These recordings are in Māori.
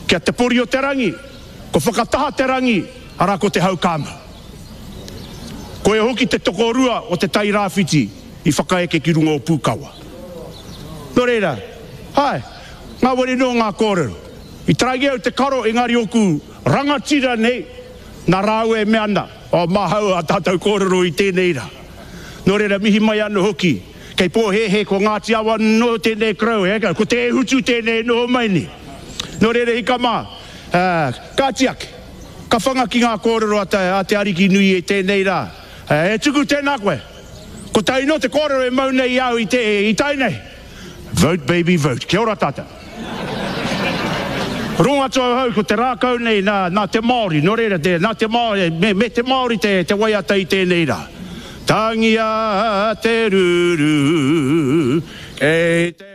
Kia te pori o te rangi, ko whakataha te rangi, ara ko te haukama. Ko e hoki te tokorua o te tai rāwhiti i whakaeke ki runga o pūkawa. Nō reira, hai, ngā wari no ngā kōrero. I tragi au te karo e ngari oku rangatira nei, nā rāu e me ana, o mahau a tātou kōrero i tēnei ra. Nō reira, mihi mai anu hoki, kei pōhehe ko Ngāti Awa no tēnei krau, ko te e hutu tēnei no maini. Nō reira, i ka mā, kātiake, ka whanga ki ngā kōrero a te ariki nui e tēnei ra. E tuku tēnā koe, ko tai no te kōrero e mau nei au i tai nei. Vote baby vote, kia ora tata. Runga tō hau ko te rākau nei nā te Māori, nō reira nā te Māori, me te Māori te waiata i tēnei rā. Tangia te ruru, kei te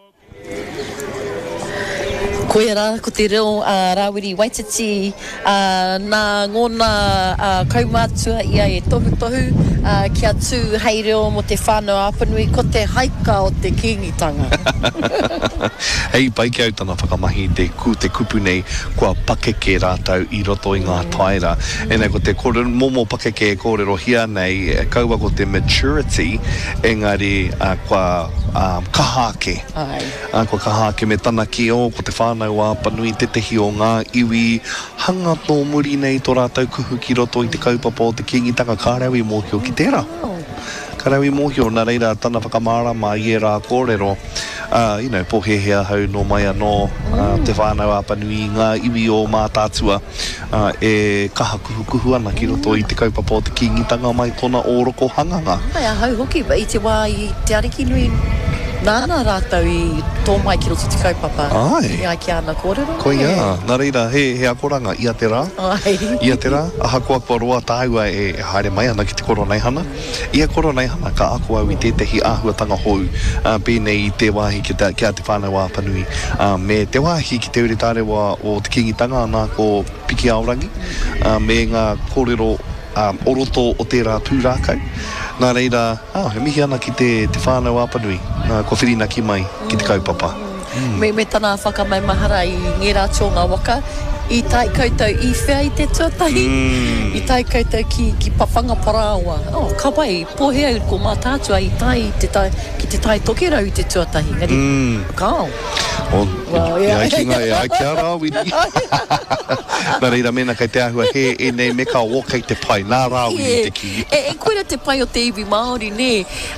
Koe rā, ko te reo Rawiri Waititi, nā ngōna kaumātua ia e tohu kia tū hei reo mo te whānau apanui, ko te haika o te kingitanga. Hei, pai ki au tana whakamahi te kupu nei, kua pakeke rātau i roto i ngā taira. E nei, ko te momo pakeke e kōrero hia nei, kaua ko te maturity, engari kua kahake. Kua kahake me tana ki o, ko te whānau apanui, te tehi o ngā iwi, hanga tō muri nei tō rātau kuhu ki roto i te kaupapa o te kingitanga, kārewi mōhio ki tērā. Kārewi mōhio, nā reira tana whakamārama i e rā kōrero, pohehea hau no mai anō, te whānau apanui, ngā iwi o mā tātua, e kaha kuhu ana ki roto i te kaupapa o te kingitanga mai tōna ōroko hanganga. Mai a hau hoki, i te wā i te ariki nui, nāna rātau i tō mai ki roto te kaupapa. Ai. Ia ki ana kōrero. Ko ia, nā reira, he akoranga, ia te rā. Ai. Ia te rā, aha kua roa tāua e haere mai ana ki te koro nei hana. Ia koro nei hana, ka ako au i tētahi āhuatanga hou, pēnei i te wāhi kia te whānau apanui. Me te wāhi ki te uretārewa o te kingitanga, nā ko Piki Aorangi, me ngā kōrero oroto o tērā tūrākau. Nā reira, he mihi ana ki te whānau apanui, ko whirina ki mai ki te kaupapa. Me tana whakamai mahara i ngē rā tō ngā waka, i tai koutou i whea i te tuatahi, i tai koutou ki pawhanga parawa. Ka pai, pohea ko mā tātua i tai ki te tai tokerau i te tuatahi. Ngari, kāo. Ia kia rā, wiri. Nā reira mena kei te ahua he e nei me ka o kei te pai, nā rā wiri te ki. E koera te pai o te iwi Māori, ne.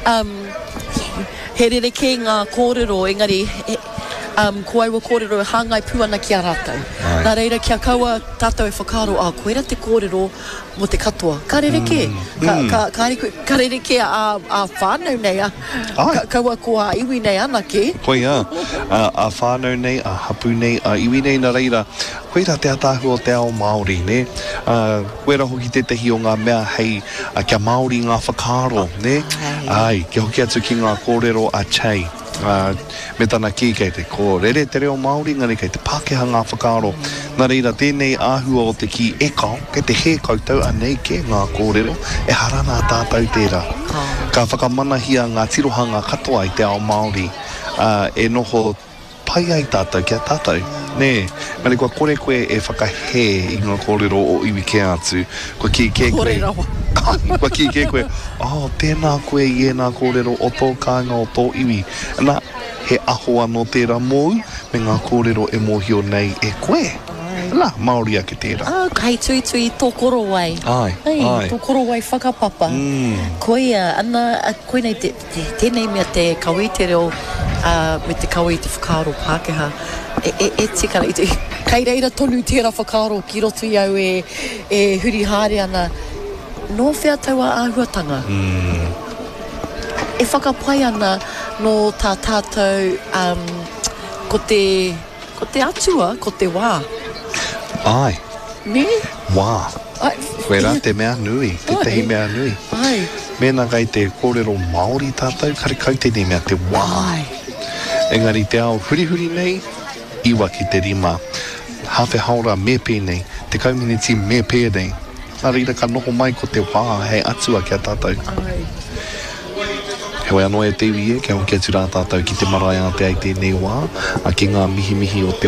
He rereke ngā kōrero, engari, ko aua kōrero e hāngai puana ki a rātou. Nā reira kia kaua tātou e whakaro, koera te kōrero mo te katoa. Ka rereke, ka rereke a whānau nei, kaua ko a iwi nei anake. Ko ia, a whānau nei, a hapu nei, a iwi nei nā reira, koera te atahu o te ao Māori, ne? Koera hoki te tehi o ngā mea hei kia Māori ngā whakaro, ne? Ai, kia hoki atu ki ngā kōrero a chai. Me tana ki kei te kōrere te reo Māori, ngari kei te Pākehā ngā whakaro. Nā reira, tēnei āhua o te ki e kao, kei te he koutou anei ke ngā kōrero, e harana tātou tērā. Ka whakamanahia ngā tirohanga katoa i te ao Māori, e noho pai ai tātou kia tātou. Nē, mani kua kore koe e whakahe i ngā kōrero o iwi ke atu. Kua ki ke koe. Kua ki ke koe, tēnā koe i e nā kōrero o tō kāinga o tō iwi. Nā, he aho anō tērā mōu, me ngā kōrero e mōhio nei e koe. Nā, Māori ake tērā. Hei tui tō koro wai. Ai. Tō koro wai whakapapa. Koea, ana, koe nei tēnei mea te kaui te reo, me te kaui te whakaro Pākehā. E tikara, kei reira tonu tērā whakaro ki roto i au e huri haere ana. Nō whea taua āhuatanga. E whakapai ana no tā tātou ko te atua, ko te wā. Ai. Ne? Wā. Koe rā te mea nui, te tehi mea nui. Ai. Mena kai te kōrero Māori tātou, kare kau te mea te wā. Ai. Engari te ao huri nei, iwa ki te rima. Hawhe haora me pēnei, te kauminiti me pēnei. Nā reira ka noho mai ko te wā, hei atua kia tātou. Ai. He wai anō e te iwi e, kia hoki atu rā tātou ki te marae a te ai tēnei wā, a ki ngā mihi o te